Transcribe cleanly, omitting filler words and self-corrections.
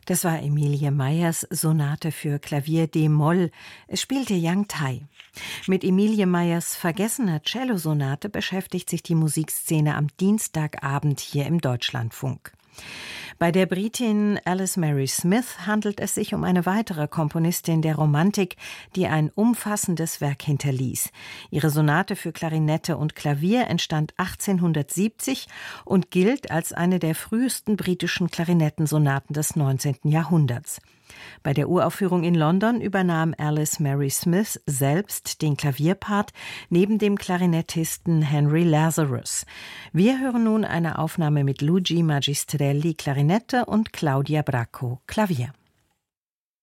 Das war Emilie Meyers Sonate für Klavier d-Moll. Es spielte Yang Tai. Mit Emilie Meyers vergessener Cellosonate beschäftigt sich die Musikszene am Dienstagabend hier im Deutschlandfunk. Bei der Britin Alice Mary Smith handelt es sich um eine weitere Komponistin der Romantik, die ein umfassendes Werk hinterließ. Ihre Sonate für Klarinette und Klavier entstand 1870 und gilt als eine der frühesten britischen Klarinettensonaten des 19. Jahrhunderts. Bei der Uraufführung in London übernahm Alice Mary Smith selbst den Klavierpart neben dem Klarinettisten Henry Lazarus. Wir hören nun eine Aufnahme mit Luigi Magistrelli Klarinette und Claudia Bracco Klavier.